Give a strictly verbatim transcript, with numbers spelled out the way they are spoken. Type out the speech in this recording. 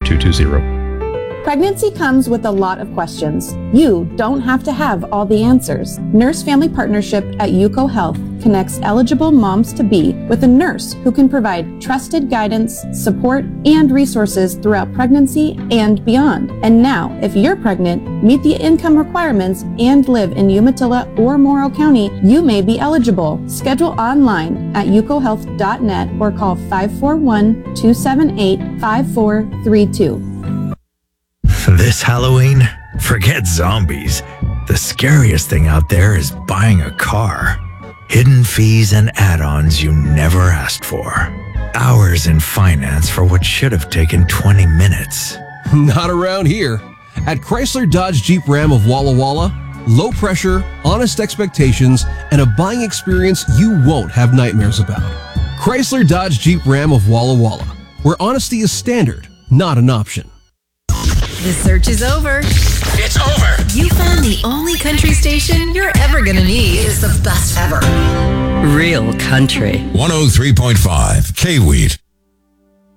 two two zero. Pregnancy comes with a lot of questions. You don't have to have all the answers. Nurse Family Partnership at Yuko Health connects eligible moms-to-be with a nurse who can provide trusted guidance, support, and resources throughout pregnancy and beyond. And now, if you're pregnant, meet the income requirements, and live in Umatilla or Morrow County, you may be eligible. Schedule online at yuko health dot net or call five four one, two seven eight, five four three two. This Halloween, forget zombies. The scariest thing out there is buying a car. Hidden fees and add-ons you never asked for. Hours in finance for what should have taken twenty minutes. Not around here. At Chrysler Dodge Jeep Ram of Walla Walla, low pressure, honest expectations, and a buying experience you won't have nightmares about. Chrysler Dodge Jeep Ram of Walla Walla, where honesty is standard, not an option. The search is over. It's over. You found the only country station you're ever gonna need. It's the best ever. Real country. one oh three point five K-Wheat.